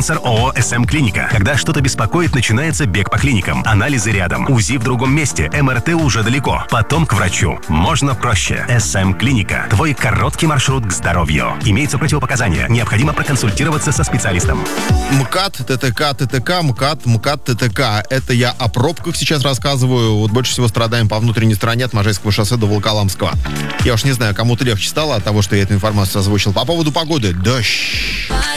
Спонсор ООО «СМ Клиника». Когда что-то беспокоит, начинается бег по клиникам. Анализы рядом, УЗИ в другом месте, МРТ уже далеко. Потом к врачу. Можно проще. СМ Клиника. Твой короткий маршрут к здоровью. Имеются противопоказания. Необходимо проконсультироваться со специалистом. МКАД, ТТК, МКАД, ТТК. Это я о пробках сейчас рассказываю. Вот больше всего страдаем по внутренней стороне от Можайского шоссе до Волоколамского. Я уж не знаю, кому-то легче стало от того, что я эту информацию озвучил. По поводу погоды. Дождь.